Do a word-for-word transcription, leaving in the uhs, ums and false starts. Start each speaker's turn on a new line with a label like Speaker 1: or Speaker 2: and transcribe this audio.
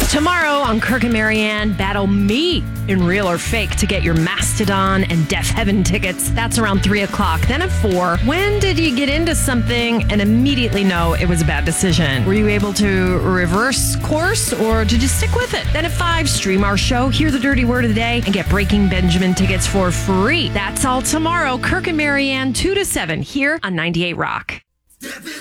Speaker 1: Tomorrow on Kirk and Marianne, battle me in Real or Fake to get your Mastodon and Deaf Heaven tickets. That's around three o'clock. Then at four, when did you get into something and immediately know it was a bad decision? Were you able to reverse course or did you stick with it? Then at five, stream our show, hear the dirty word of the day, and get Breaking Benjamin tickets for free. That's all tomorrow. Kirk and Marianne, two to seven, here on ninety-eight Rock.